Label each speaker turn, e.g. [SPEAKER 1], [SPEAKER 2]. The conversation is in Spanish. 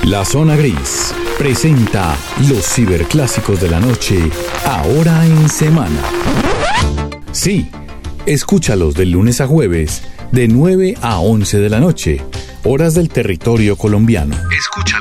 [SPEAKER 1] La Zona Gris presenta los ciberclásicos de la noche, ahora en semana. Sí, escúchalos de lunes a jueves, de 9 a 11 de la noche, horas del territorio colombiano. Escúchalos.